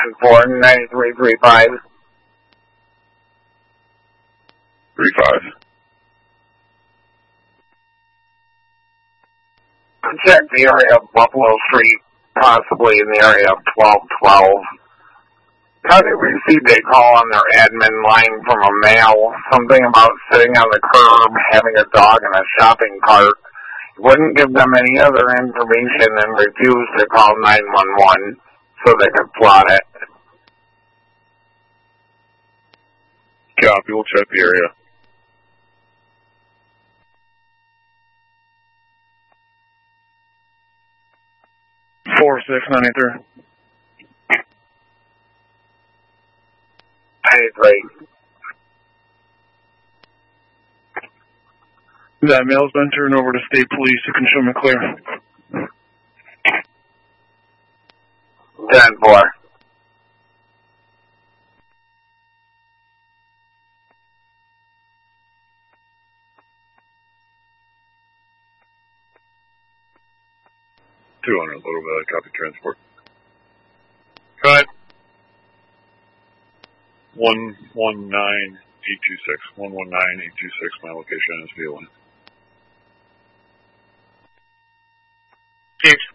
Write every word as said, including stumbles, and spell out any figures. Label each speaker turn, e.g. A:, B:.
A: ten four, ninety-three three five.
B: three five.
A: Check the area of Buffalo Street, possibly in the area of twelve twelve. County received a call on their admin line from a male, something about sitting on the curb, having a dog in a shopping cart. He wouldn't give them any other information and refused to call nine one one so they could plot it.
B: Copy, we'll check the area. four six ninety-three.
A: ninety-three.
B: That mail's been turned over to state police. You can show me clear.
A: ten four.
B: two hundred, little bit, copy transport. Cut. one one nine eight two six. one one nine eight two six, my location is V one.
C: Chief.